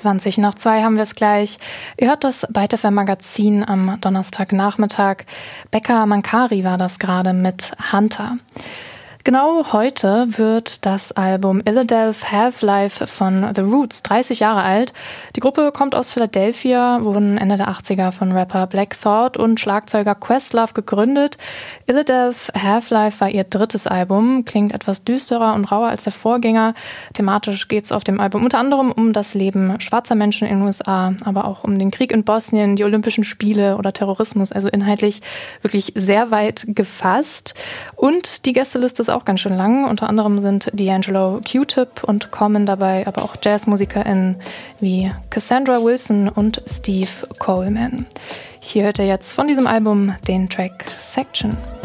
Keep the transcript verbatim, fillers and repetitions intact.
zwanzig nach zwei haben wir es gleich. Ihr hört das Byte F M Magazin am Donnerstagnachmittag. Becca Mankari war das gerade mit Hunter. Genau heute wird das Album Illadelph Half-Life von The Roots dreißig Jahre alt. Die Gruppe kommt aus Philadelphia, wurden Ende der achtziger von Rapper Black Thought und Schlagzeuger Questlove gegründet. Illadelph Half-Life war ihr drittes Album, klingt etwas düsterer und rauer als der Vorgänger. Thematisch geht es auf dem Album unter anderem um das Leben schwarzer Menschen in den U S A, aber auch um den Krieg in Bosnien, die Olympischen Spiele oder Terrorismus, also inhaltlich wirklich sehr weit gefasst. Und die Gästeliste ist auch ganz schön lang. Unter anderem sind D'Angelo, Q-Tip und Common dabei, aber auch JazzmusikerInnen wie Cassandra Wilson und Steve Coleman. Hier hört ihr jetzt von diesem Album den Track Section.